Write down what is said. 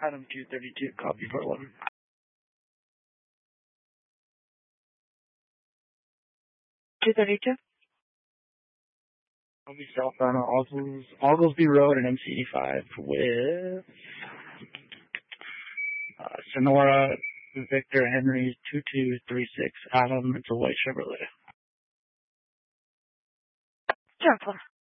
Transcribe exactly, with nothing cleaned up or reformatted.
Item two thirty-two, copy for eleven. two thirty-two? I'll be southbound on Oggles, Ogglesby Road and M C eighty-five with uh, Sonora Victor Henry two two three six Adam. It's a white Chevrolet. Sure,